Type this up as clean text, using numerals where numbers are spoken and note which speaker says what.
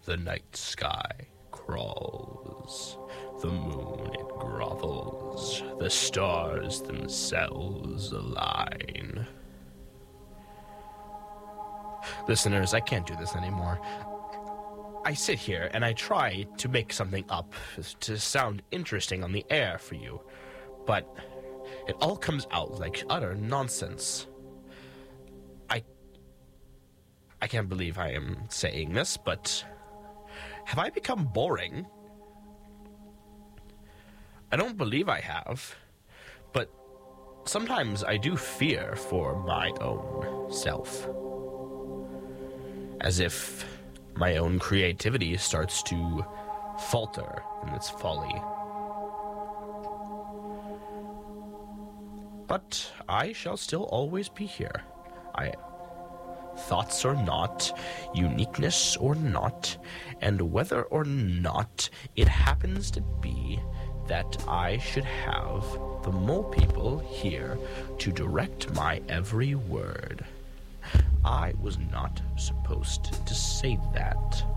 Speaker 1: The night sky crawls, the moon it grovels, the stars themselves align. Listeners, I can't do this anymore. I sit here and I try to make something up to sound interesting on the air for you, but it all comes out like utter nonsense. I can't believe I am saying this, but have I become boring? I don't believe I have, but sometimes I do fear for my own self. As if my own creativity starts to falter in its folly. But I shall still always be here. Thoughts or not, uniqueness or not, and whether or not it happens to be that I should have the mole people here to direct my every word. I was not supposed to say that.